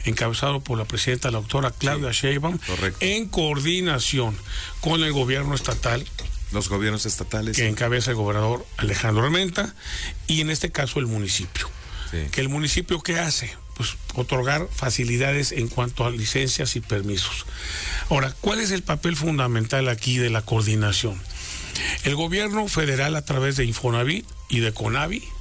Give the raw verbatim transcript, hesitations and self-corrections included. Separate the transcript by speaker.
Speaker 1: encabezado por la presidenta, la doctora Claudia sí, Sheinbaum, correcto, en coordinación con el gobierno estatal,
Speaker 2: los gobiernos estatales
Speaker 1: que encabeza el gobernador Alejandro Armenta, y en este caso el municipio. Sí. Que el municipio, ¿qué hace? Pues otorgar facilidades en cuanto a licencias y permisos. Ahora, ¿cuál es el papel fundamental aquí de la coordinación? El gobierno federal, a través de Infonavit y de CONAVI,